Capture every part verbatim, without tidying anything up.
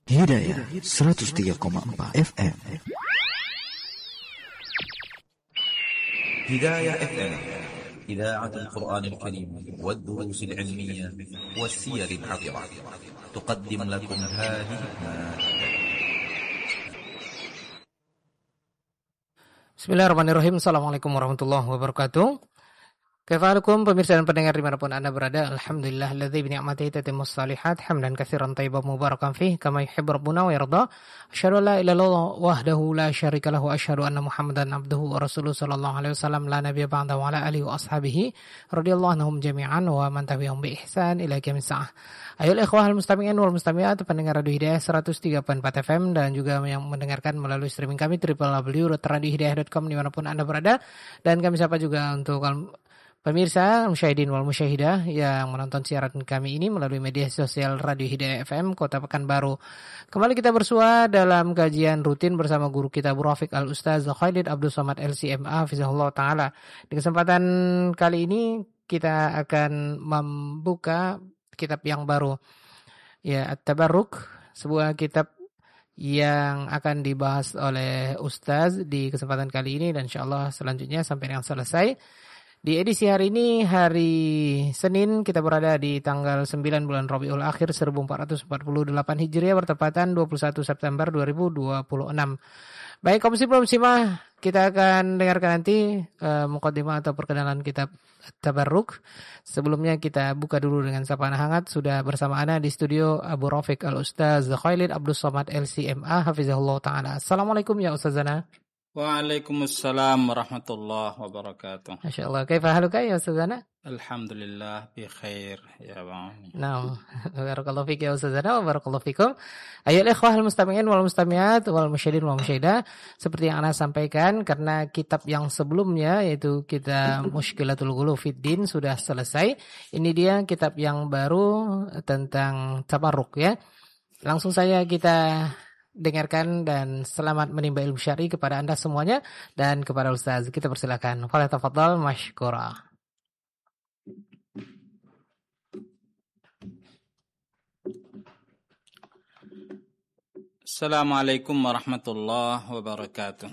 Hidayah seratus tiga koma empat F M. هداية إف إم إذاعة القرآن الكريم والدروس العلمية والسير العطرة تقدم لكم هذه المادة. Bismillahirrahmanirrahim. Assalamualaikum warahmatullahi wabarakatuh. Kaifahalukum pemirsa dan pendengar dimanapun Anda berada. Alhamdulillah alladzi bi ni'matihi tatimmus shalihat hamdan katsiran thayyiban mubarakan fih kama yuhibbu rabbuna wa yarda. Asyhadu an la ilaha illallah wahdahu la syarika lahu wa asyhadu anna Muhammadan abduhu wa rasuluhu sallallahu alaihi wasallam la nabiyya ba'da wa ala alihi wa ashabihi radhiyallahu anhum jami'an wa man tabi'ahum bi ihsan ila yaumil saah. Ayol ikhwahal mustami'in wal mustami'at pendengar Radio Hidayah seratus tiga koma empat F M dan juga yang mendengarkan melalui streaming kami w w w dot radio hidayah dot com dimanapun Anda berada, dan kami sapa juga untuk pemirsa, musyahidin wal musyahidah yang menonton siaran kami ini melalui media sosial Radio Hidayah F M Kota Pekanbaru. Kembali kita bersua dalam kajian rutin bersama guru kita Bu Rafiq Al-Ustaz Khalid Abdul Somad L C M A Hafizahullah Ta'ala. Di kesempatan kali ini kita akan membuka kitab yang baru, ya At-Tabarruk, sebuah kitab yang akan dibahas oleh Ustaz di kesempatan kali ini dan insyaallah selanjutnya sampai yang selesai. Di edisi hari ini, hari Senin, kita berada di tanggal sembilan bulan Rabiul Akhir seribu empat ratus empat puluh delapan Hijriah bertepatan dua puluh satu September dua ribu dua puluh enam. Baik, kaum muslim muslimah, kita akan dengarkan nanti uh, muqaddimah atau perkenalan kitab Tabarruk. Sebelumnya kita buka dulu dengan sapaan hangat. Sudah bersama ana di studio Abu Rafiq Al-Ustaz Khalid Abdul Somad L C M A Hafizahullah Ta'ala. Assalamualaikum ya Ustazana. Waalaikumsalam warahmatullahi wabarakatuh. Masyaallah, kaifa haluka ya Ustazana? Alhamdulillah bi khair ya bang. Naam, barakallahu fik ya Ustazana wa barakallahu fikum. Ayyuhal ikhwahal mustami'in wal mustami'at wal musyahidin wal musyahidah, seperti yang ana sampaikan, karena kitab yang sebelumnya yaitu kita Mushkilatul Ghuluw fid Din sudah selesai. Ini dia kitab yang baru tentang tabarruk ya. Langsung saja kita dengarkan dan selamat menimba ilmu syar'i kepada Anda semuanya dan kepada Ustaz. Kita persilakan. Fala tafadhal mashkura. Assalamualaikum warahmatullahi wabarakatuh.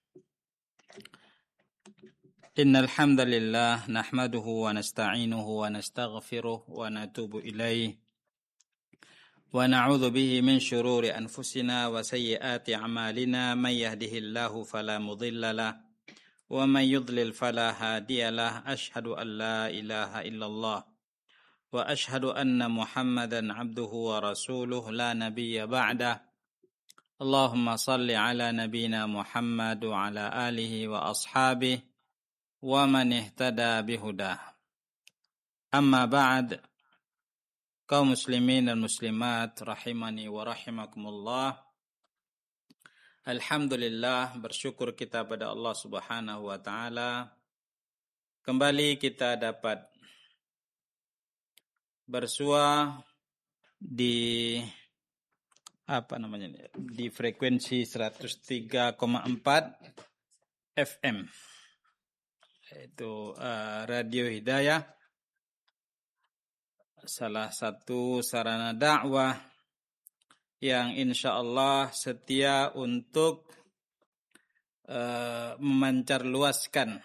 Innal hamdalillah nahmaduhu wa nasta'inuhu wa nastaghfiruh wa natubu ilaihi wa na'udzu bihi min shururi anfusina wa sayyiati a'malina may yahdihillahu fala mudilla lahu wa may yudlil fala hadiyalah. Asyhadu an la ilaha illallah wa asyhadu anna Muhammadan abduhu wa rasuluh la nabiyya ba'dah. Allahumma salli ala nabiyyina Muhammad wa ala alihi wa ashabihi wa man ihtada bihudah. Amma ba'd. Kaum muslimin dan muslimat rahimani wa rahimakumullah. Alhamdulillah, bersyukur kita pada Allah Subhanahu wa taala. Kembali kita dapat bersua di apa namanya? Di frekuensi seratus tiga koma empat F M. Itu uh, Radio Hidayah, salah satu sarana dakwah yang insya Allah setia untuk uh, memancarluaskan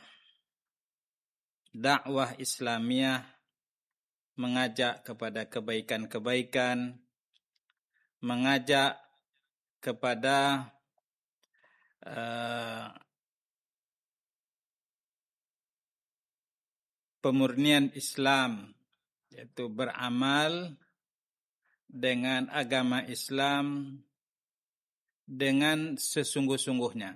dakwah Islamiyah, mengajak kepada kebaikan-kebaikan, mengajak kepada uh, pemurnian Islam, yaitu beramal dengan agama Islam dengan sesungguh-sungguhnya.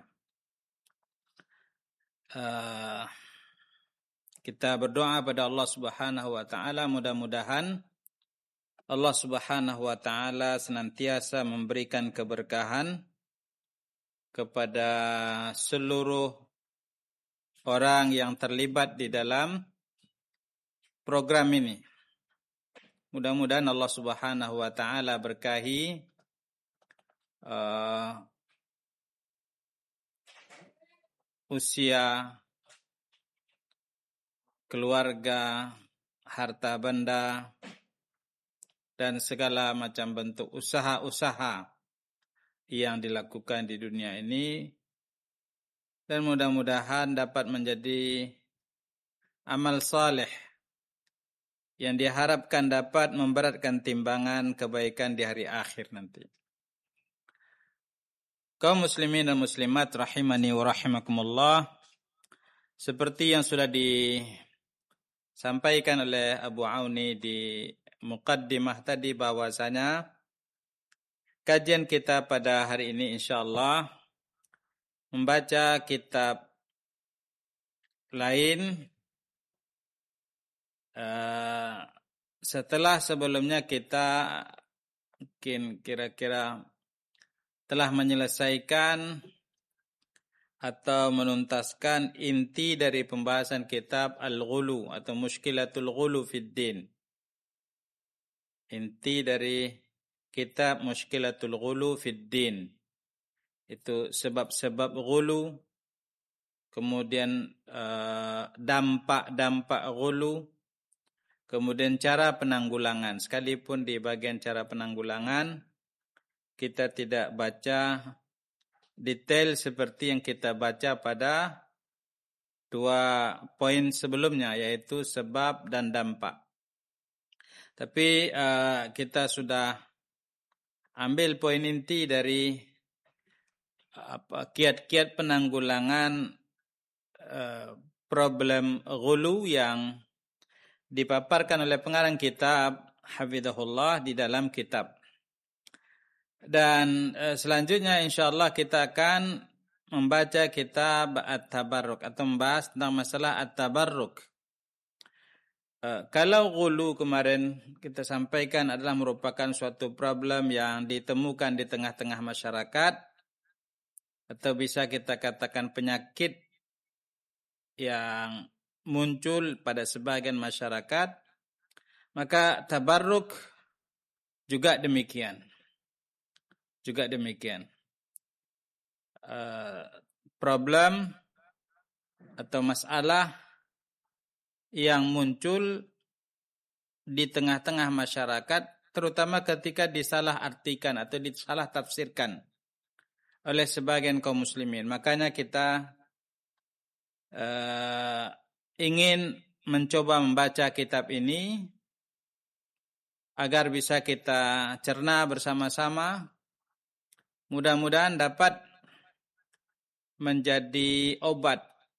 Uh, kita berdoa pada Allah Subhanahu wa taala, mudah-mudahan Allah Subhanahu wa taala senantiasa memberikan keberkahan kepada seluruh orang yang terlibat di dalam program ini. Mudah-mudahan Allah Subhanahu wa taala berkahi uh, usia, keluarga, harta benda, dan segala macam bentuk usaha-usaha yang dilakukan di dunia ini, dan mudah-mudahan dapat menjadi amal saleh yang diharapkan dapat memberatkan timbangan kebaikan di hari akhir nanti. Kaum muslimin dan muslimat rahimani wa rahimakumullah, seperti yang sudah disampaikan oleh Abu Auni di muqaddimah tadi, bahwasanya kajian kita pada hari ini insyaallah membaca kitab lain Uh, setelah sebelumnya kita mungkin kira-kira telah menyelesaikan atau menuntaskan inti dari pembahasan kitab Al-Ghulu atau Mushkilatul Ghulu fid Din. Inti dari kitab Mushkilatul Ghulu fid Din itu sebab-sebab ghulu, kemudian uh, dampak-dampak ghulu, kemudian cara penanggulangan. Sekalipun di bagian cara penanggulangan kita tidak baca detail seperti yang kita baca pada dua poin sebelumnya, yaitu sebab dan dampak. Tapi uh, kita sudah ambil poin inti dari apa kiat-kiat penanggulangan uh, problem ghulu yang dipaparkan oleh pengarang kitab hafizahullah di dalam kitab. Dan e, selanjutnya insyaallah kita akan membaca kitab At-Tabarruk atau membahas tentang masalah At-Tabarruk. E, kalau ghulu kemarin kita sampaikan adalah merupakan suatu problem yang ditemukan di tengah-tengah masyarakat, atau bisa kita katakan penyakit yang muncul pada sebagian masyarakat, maka tabarruk juga demikian. Juga demikian. Uh, problem atau masalah yang muncul di tengah-tengah masyarakat, terutama ketika disalah artikan atau disalah tafsirkan oleh sebagian kaum muslimin. Makanya kita uh, ingin mencoba membaca kitab ini agar bisa kita cerna bersama-sama. Mudah-mudahan dapat menjadi obat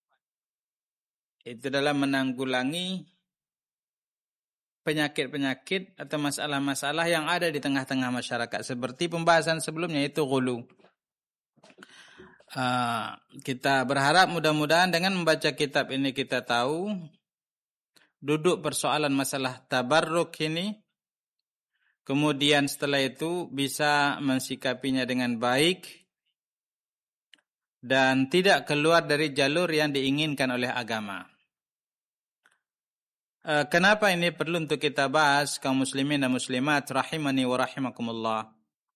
itu dalam menanggulangi penyakit-penyakit atau masalah-masalah yang ada di tengah-tengah masyarakat, seperti pembahasan sebelumnya, yaitu ghulu. Uh, kita berharap mudah-mudahan dengan membaca kitab ini kita tahu duduk persoalan masalah tabarruk ini, kemudian setelah itu bisa mensikapinya dengan baik dan tidak keluar dari jalur yang diinginkan oleh agama. Uh, kenapa ini perlu untuk kita bahas, kaum muslimin dan muslimat rahimani wa rahimakumullah?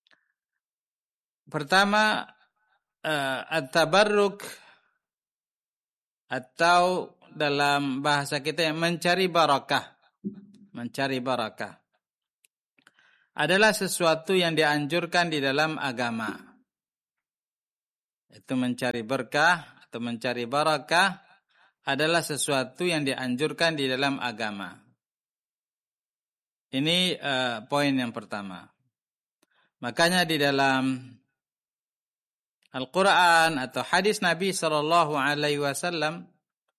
Pertama, Uh, at-tabarruk atau dalam bahasa kita yang mencari barakah, mencari barakah adalah sesuatu yang dianjurkan di dalam agama. Itu mencari berkah atau mencari barakah adalah sesuatu yang dianjurkan di dalam agama. Ini uh, poin yang pertama. Makanya di dalam Al-Quran atau hadis Nabi Sallallahu Alaihi Wasallam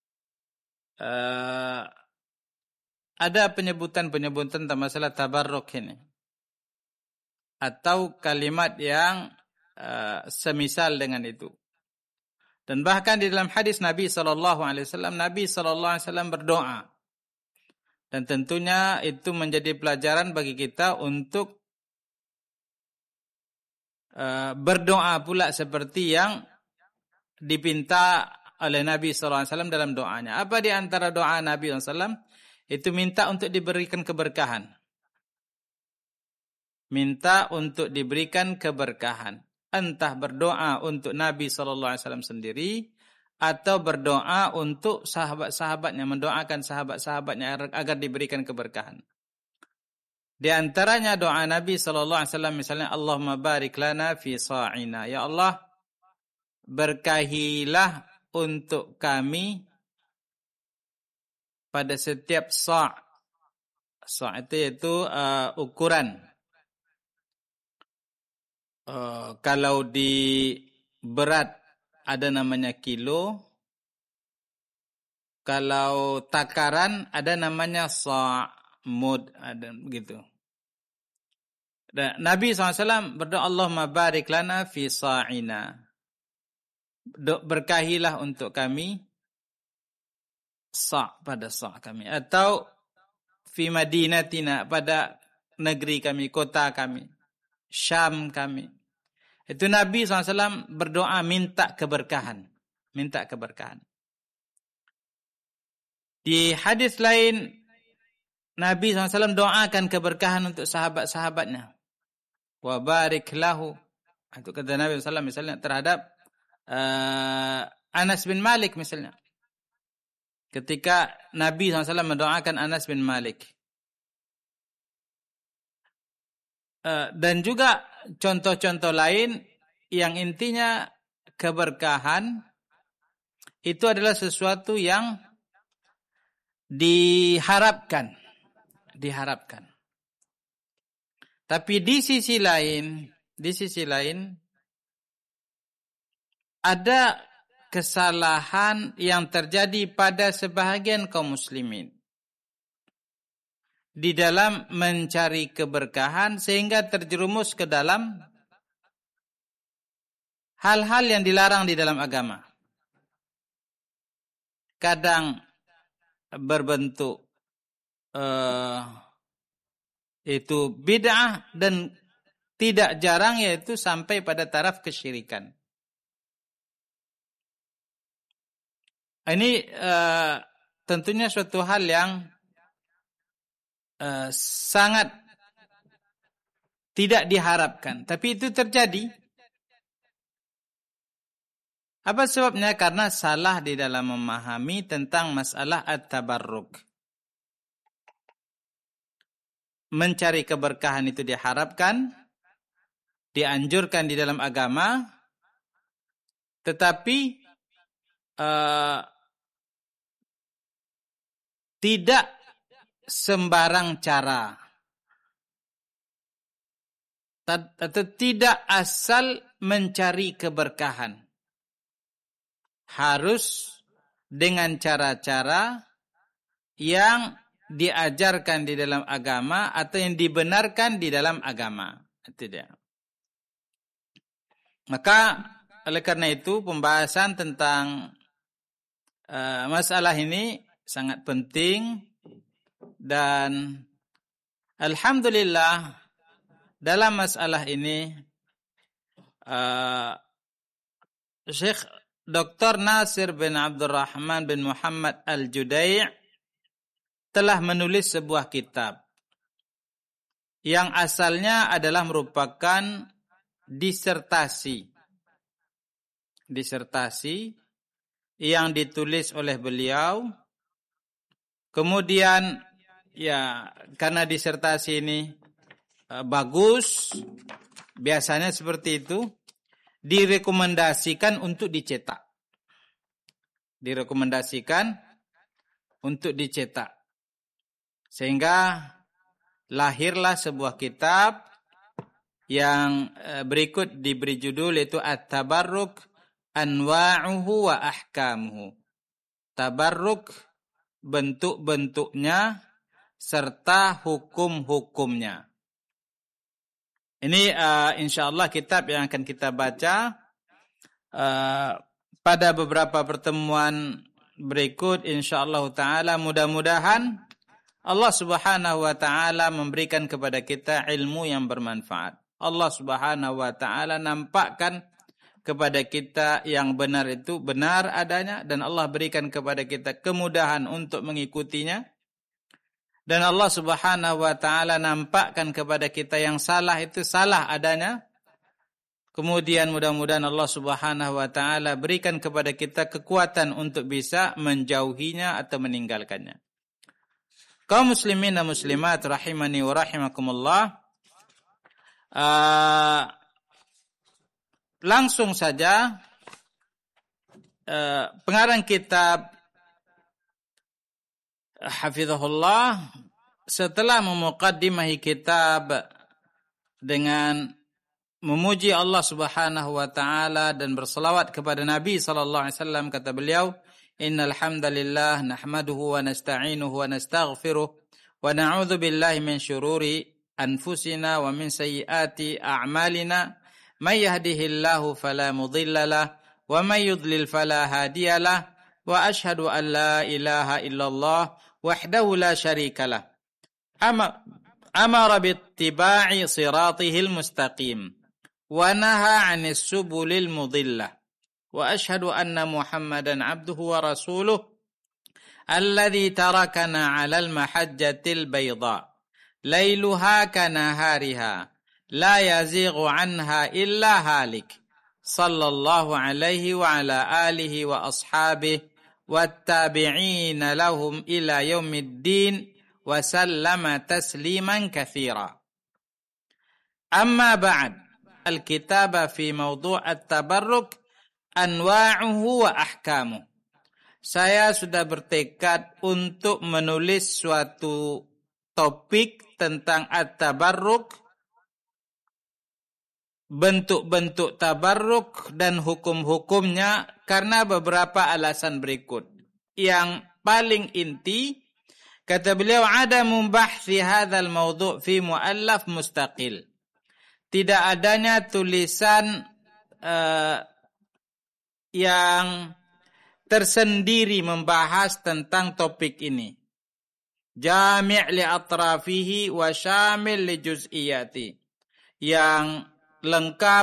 uh, ada penyebutan-penyebutan tentang masalah tabarruk ini, atau kalimat yang uh, semisal dengan itu. Dan bahkan di dalam hadis Nabi Sallallahu Alaihi Wasallam, Nabi Sallallahu Alaihi Wasallam berdoa, dan tentunya itu menjadi pelajaran bagi kita untuk Uh, berdoa pula seperti yang dipinta oleh Nabi sallallahu alaihi wasallam dalam doanya. Apa di antara doa Nabi sallallahu alaihi wasallam? Itu minta untuk diberikan keberkahan. Minta untuk diberikan keberkahan. Entah berdoa untuk Nabi sallallahu alaihi wasallam sendiri atau berdoa untuk sahabat-sahabatnya, mendoakan sahabat-sahabatnya agar diberikan keberkahan. Di antaranya doa Nabi sallallahu alaihi wasallam misalnya Allahumma barik lana fi sa'ina. Ya Allah, berkahilah untuk kami pada setiap sa'. Sa' itu yaitu uh, ukuran. Uh, kalau di berat ada namanya kilo. Kalau takaran ada namanya sa', mud, ada begitu. Dan Nabi shallallahu alaihi wasallam berdoa Allahumma barik lana fi sa'ina. Berkahilah untuk kami sa' pada sa' kami. Atau fi madinatina, pada negeri kami, kota kami. Syam kami. Itu Nabi shallallahu alaihi wasallam berdoa minta keberkahan. Minta keberkahan. Di hadis lain, Nabi shallallahu alaihi wasallam doakan keberkahan untuk sahabat-sahabatnya. Wa barik lahu. Itu kata Nabi shallallahu alaihi wasallam misalnya terhadap uh, Anas bin Malik misalnya. Ketika Nabi shallallahu alaihi wasallam mendoakan Anas bin Malik. Uh, dan juga contoh-contoh lain yang intinya keberkahan itu adalah sesuatu yang diharapkan, diharapkan. Tapi di sisi lain, di sisi lain ada kesalahan yang terjadi pada sebahagian kaum muslimin di dalam mencari keberkahan sehingga terjerumus ke dalam hal-hal yang dilarang di dalam agama. Kadang berbentuk uh, itu bid'ah dan tidak jarang yaitu sampai pada taraf kesyirikan. Ini uh, tentunya suatu hal yang Uh, sangat tidak diharapkan, tapi itu terjadi. Apa sebabnya? Karena salah di dalam memahami tentang masalah at-tabarruk. Mencari keberkahan itu diharapkan, dianjurkan di dalam agama, tetapi uh, tidak sembarang cara, atau tidak asal mencari keberkahan. Harus dengan cara-cara yang diajarkan di dalam agama atau yang dibenarkan di dalam agama. Itu dia. Maka oleh karena itu pembahasan tentang uh, masalah ini sangat penting. Dan alhamdulillah dalam masalah ini uh, Syekh Doktor Nasir bin Abdurrahman bin Muhammad Al-Judai' telah menulis sebuah kitab yang asalnya adalah merupakan disertasi. Disertasi yang ditulis oleh beliau. Kemudian ya karena disertasi ini uh, bagus, biasanya seperti itu, direkomendasikan untuk dicetak. Direkomendasikan untuk dicetak. Sehingga lahirlah sebuah kitab yang uh, berikut diberi judul yaitu At-Tabarruk Anwa'uhu wa Ahkamuhu. Tabarruk, bentuk-bentuknya serta hukum-hukumnya. Ini uh, insyaallah kitab yang akan kita baca uh, pada beberapa pertemuan berikut insyaallah taala. Mudah-mudahan Allah Subhanahu wa taala memberikan kepada kita ilmu yang bermanfaat. Allah Subhanahu wa taala nampakkan kepada kita yang benar itu benar adanya, dan Allah berikan kepada kita kemudahan untuk mengikutinya. Dan Allah Subhanahu wa taala nampakkan kepada kita yang salah itu salah adanya. Kemudian mudah-mudahan Allah Subhanahu wa taala berikan kepada kita kekuatan untuk bisa menjauhinya atau meninggalkannya. Kaum muslimin dan muslimat rahimani wa rahimakumullah. Uh, langsung saja uh, pengarang kitab hafizahullah setelah memuqaddimahi kitab dengan memuji Allah Subhanahu wa taala dan berselawat kepada Nabi sallallahu alaihi wasallam, kata beliau, innal hamdalillah nahmaduhu wa nasta'inuhu wa nastaghfiruh wa na'udzu billahi min syururi anfusina wa min sayyiati a'malina may yahdihillahu fala mudilla lahu wa may yudlil fala hadiya lahu wa asyhadu an la ilaha illallah wahdahu la syarika lahu ama amara bittiba'i siratihil mustaqim wa naha 'anis subulil mudillah wa asyhadu anna Muhammadan abduhu wa rasuluh alladzi tarakana 'alal mahajjatil bayda lailuha kanahariha la yazighu 'anha illa halik sallallahu alaihi wa ala alihi wa ashabihi wattabi'ina lahum ila yaumiddin wa sallama tasliman katsira. Amma ba'd, al-kitaba fi mawdu' at-tabarruk anwa'uhu wa ahkamuh. Saya sudah bertekad untuk menulis suatu topik tentang at-tabarruk, bentuk-bentuk tabarruk dan hukum-hukumnya karena beberapa alasan berikut. Yang paling inti, kata beliau, ada membahsi hadzal mawdu' fi muallaf mustaqil. Tidak adanya tulisan uh, yang tersendiri membahas tentang topik ini. Jami' li atrafihi wa syamil li juz'iyati. Yang lengkap,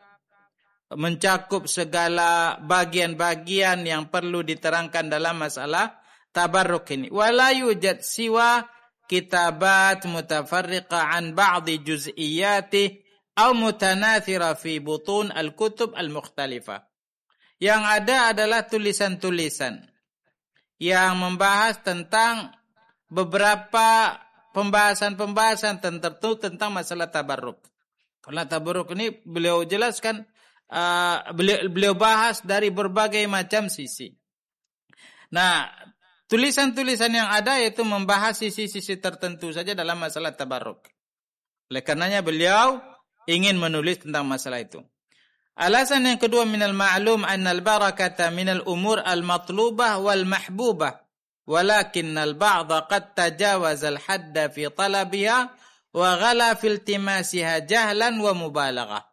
mencakup segala bagian-bagian yang perlu diterangkan dalam masalah tabarruk ini. Wala yujad siwa kitabat mutafarriqa an ba'di juz'iyati aw mutanathira fi butun al-kutub al-mukhtalifah. Yang ada adalah tulisan-tulisan yang membahas tentang beberapa pembahasan-pembahasan tertentu tentang masalah tabarruk. Karena tabarruk ini beliau jelaskan, uh, beliau, beliau bahas dari berbagai macam sisi. Nah, tulisan-tulisan yang ada yaitu membahas sisi-sisi tertentu saja dalam masalah tabarruk. Oleh karenanya beliau ingin menulis tentang masalah itu. Alasan yang kedua, minal ma'lum annal barakata minal umur al-matlubah wal mahbubah walakinnal ba'dha qad tajawaza al-hadda fi talabiha wa ghala fi iltimasiha jahlan wa mubalaghah.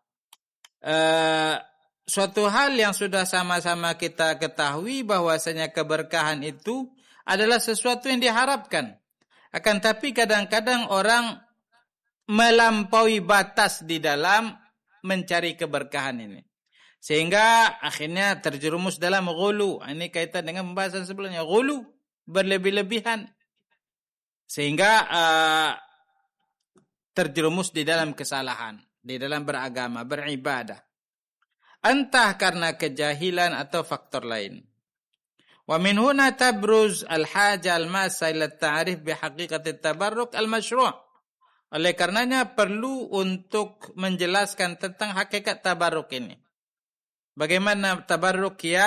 Uh, suatu hal yang sudah sama-sama kita ketahui bahwasanya keberkahan itu adalah sesuatu yang diharapkan. Akan tapi kadang-kadang orang melampaui batas di dalam mencari keberkahan ini. Sehingga akhirnya terjerumus dalam ghulu. Ini kaitan dengan pembahasan sebelumnya. Ghulu, berlebih-lebihan. Sehingga uh, terjerumus di dalam kesalahan, di dalam beragama, beribadah. Entah karena kejahilan atau faktor lain. Wa min huna tabruz al-haja al-masa ila at-ta'rif bi haqiqati at-tabarruk al-mashru'. Oleh karenanya perlu untuk menjelaskan tentang hakikat tabarruk ini. Bagaimana tabarruk yang